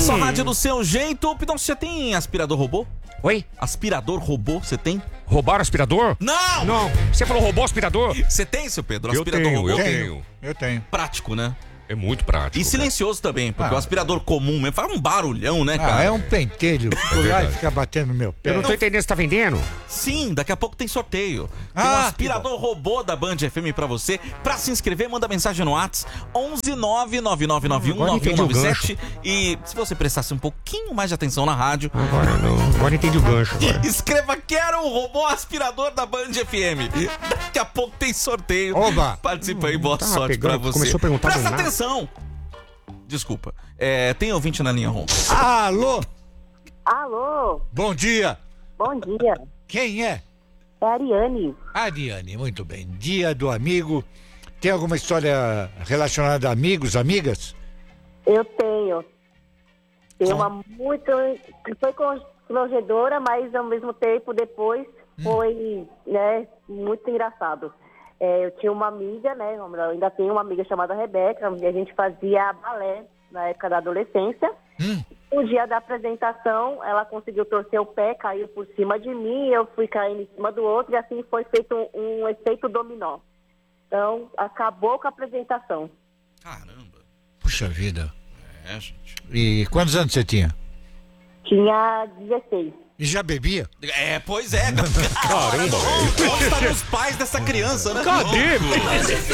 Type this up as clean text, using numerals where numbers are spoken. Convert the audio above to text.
sua rádio do seu jeito. Pidão, você tem aspirador robô? Oi? Aspirador robô, você tem? Roubaram aspirador? Não! Não. Você falou robô aspirador? Você tem, seu Pedro? Aspirador robô? Eu tenho. Prático, né? É muito prático. E silencioso também, porque o aspirador comum mesmo faz um barulhão, né, cara? É um pentelho. Por lá e fica batendo no meu pé. Eu não tô entendendo, você tá vendendo? Sim, daqui a pouco tem sorteio. Tem um aspirador robô da Band FM pra você. Pra se inscrever, manda mensagem no WhatsApp 11999919197. E se você prestasse um pouquinho mais de atenção na rádio... Agora entendi o gancho. Agora. Escreva, quero um robô aspirador da Band FM. Daqui a pouco tem sorteio. Oba! Participa aí, boa sorte pra você. Começou a perguntar Presta do nada. atenção. Desculpa. Tem ouvinte na linha, Ron. Alô? Alô, Bom dia. bom dia. Quem é? É a Ariane. Ariane, muito bem. Dia do amigo. Tem alguma história relacionada a amigos, amigas? Eu tenho. Tem uma muito... Foi constrangedora, mas ao mesmo tempo depois foi, né, muito engraçado. Eu tinha uma amiga, né, eu ainda tenho uma amiga chamada Rebeca, e a gente fazia balé na época da adolescência. No dia da apresentação, ela conseguiu torcer o pé, caiu por cima de mim, eu fui caindo em cima do outro, e assim foi feito um efeito dominó. Então, acabou com a apresentação. Caramba. Puxa vida. Gente. E quantos anos você tinha? Tinha 16. E já bebia? Pois é. Caramba, Onde estão os pais dessa criança, né? Cadê, meu?